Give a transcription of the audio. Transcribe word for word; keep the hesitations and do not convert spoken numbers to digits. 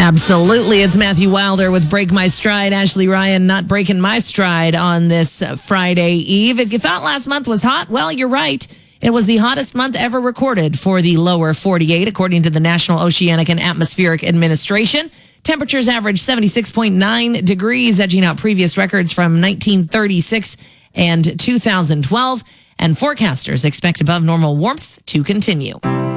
Absolutely. It's Matthew Wilder with Break My Stride. Ashley Ryan not breaking my stride on this Friday Eve. If you thought last month was hot, well, you're right. It was the hottest month ever recorded for the lower forty-eight, according to the National Oceanic and Atmospheric Administration. Temperatures averaged seventy-six point nine degrees, edging out previous records from nineteen thirty-six and two thousand twelve. And forecasters expect above normal warmth to continue.